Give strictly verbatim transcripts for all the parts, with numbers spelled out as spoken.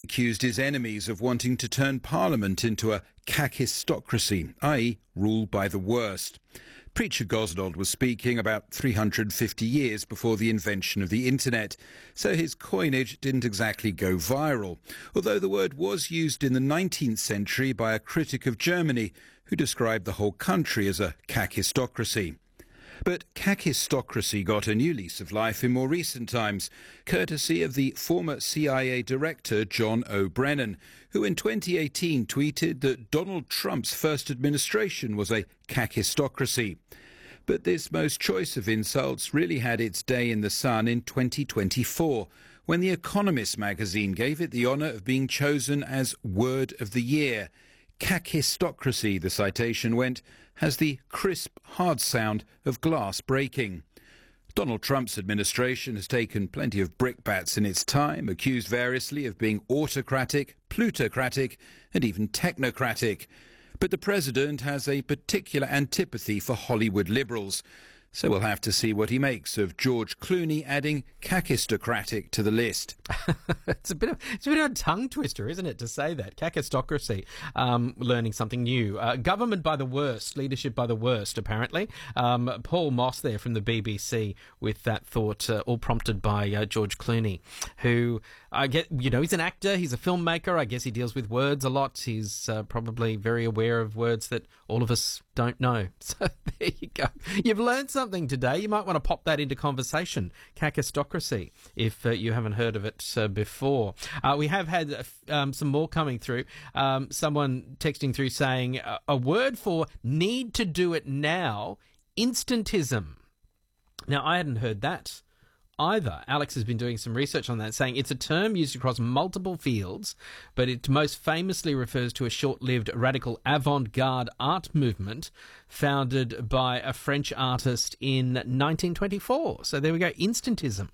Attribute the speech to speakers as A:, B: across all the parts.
A: accused his enemies of wanting to turn Parliament into a kakistocracy, that is rule by the worst. Preacher Gosnold was speaking about three hundred fifty years before the invention of the internet, so his coinage didn't exactly go viral, although the word was used in the nineteenth century by a critic of Germany who described the whole country as a kakistocracy. But kakistocracy got a new lease of life in more recent times, courtesy of the former C I A director John O'Brennan, who in twenty eighteen tweeted that Donald Trump's first administration was a kakistocracy. But this most choice of insults really had its day in the sun in twenty twenty-four, when The Economist magazine gave it the honour of being chosen as Word of the Year. Kakistocracy, the citation went, has the crisp, hard sound of glass breaking. Donald Trump's administration has taken plenty of brickbats in its time, accused variously of being autocratic, plutocratic, and even technocratic. But the president has a particular antipathy for Hollywood liberals, so we'll have to see what he makes of George Clooney adding kakistocratic to the list.
B: It's a bit of it's a bit of a tongue twister, isn't it, to say that? Kakistocracy. Um, learning something new. Uh, government by the worst, leadership by the worst, apparently. Um, Paul Moss there from the B B C with that thought, uh, all prompted by uh, George Clooney, who, I get, you know, he's an actor, he's a filmmaker. I guess he deals with words a lot. He's uh, probably very aware of words that all of us don't know. So there you go. You've learned something today. You might want to pop that into conversation. Kakistocracy, if uh, you haven't heard of it uh, before. Uh, we have had uh, um, some more coming through. Um, someone texting through saying uh, a word for need to do it now, instantism. Now, I hadn't heard that either. Alex has been doing some research on that, saying it's a term used across multiple fields, but it most famously refers to a short-lived radical avant-garde art movement founded by a French artist in nineteen twenty-four. So there we go, instantism.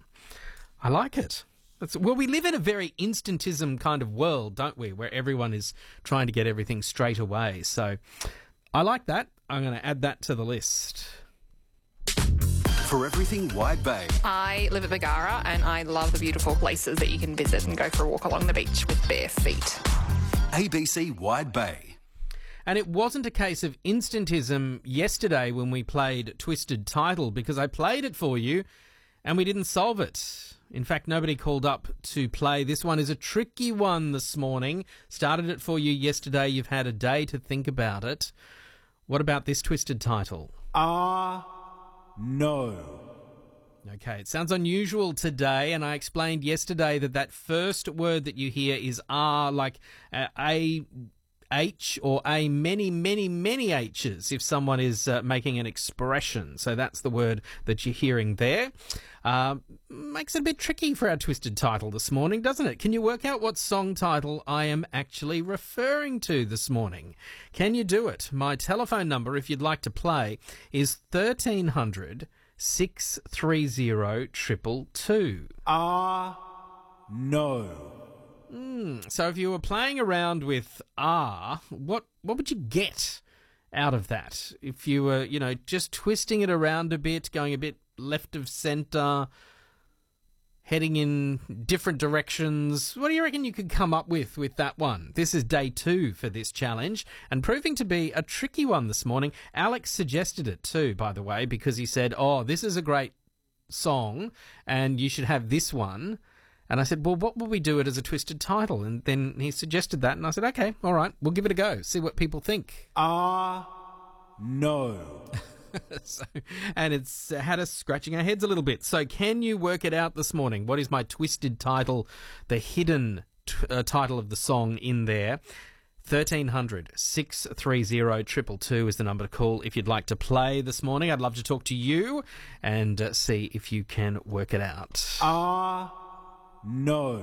B: I like it. That's, well, we live in a very instantism kind of world, don't we, where everyone is trying to get everything straight away. So I like that. I'm going to add that to the list.
C: For everything Wide Bay.
D: I live at Bargara and I love the beautiful places that you can visit and go for a walk along the beach with bare feet.
C: A B C Wide Bay.
B: And it wasn't a case of instantism yesterday when we played Twisted Title, because I played it for you and we didn't solve it. In fact, nobody called up to play. This one is a tricky one this morning. Started it for you yesterday. You've had a day to think about it. What about this Twisted Title?
E: Ah... No.
B: Okay, it sounds unusual today, and I explained yesterday that that first word that you hear is R, like uh, A, H, or A, many, many, many H's if someone is uh, making an expression. So that's the word that you're hearing there. Uh, makes it a bit tricky for our Twisted Title this morning, doesn't it? Can you work out what song title I am actually referring to this morning? Can you do it? My telephone number, if you'd like to play, is thirteen hundred, six three zero, two two two.
E: Ah, no.
B: Mm, so if you were playing around with R, what what would you get out of that? If you were, you know, just twisting it around a bit, going a bit left of centre, heading in different directions, what do you reckon you could come up with with that one? This is day two for this challenge, and proving to be a tricky one this morning. Alex suggested it too, by the way, because he said, oh, this is a great song and you should have this one. And I said, well, what will we do it as a Twisted Title? And then he suggested that, and I said, okay, all right, we'll give it a go, see what people think.
E: Ah, no.
B: so, and it's had us scratching our heads a little bit. So can you work it out this morning? What is my Twisted Title, the hidden t- uh, title of the song in there? thirteen hundred, six three zero, two two two is the number to call if you'd like to play this morning. I'd love to talk to you and uh, see if you can work it out.
E: Ah, no.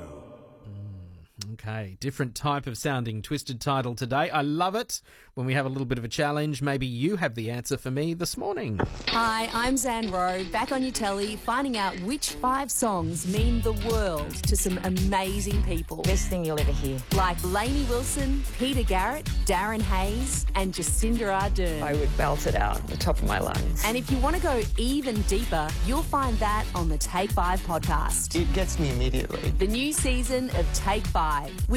B: Okay, different type of sounding Twisted Title today. I love it when we have a little bit of a challenge. Maybe you have the answer for me this morning.
F: Hi, I'm Zan Rowe, back on your telly, finding out which five songs mean the world to some amazing people.
G: Best thing you'll ever hear.
F: Like Lainey Wilson, Peter Garrett, Darren Hayes, and Jacinda Ardern.
G: I would belt it out at the top of my lungs.
F: And if you want to go even deeper, you'll find that on the Take Five podcast.
H: It gets me immediately.
F: The new season of Take Five.